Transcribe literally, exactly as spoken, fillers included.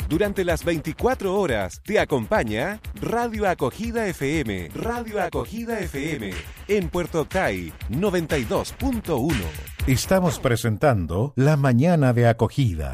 Durante las veinticuatro horas te acompaña Radio Acogida F M. Radio Acogida F M en Puerto Octay noventa y dos punto uno. Estamos presentando La Mañana de Acogida.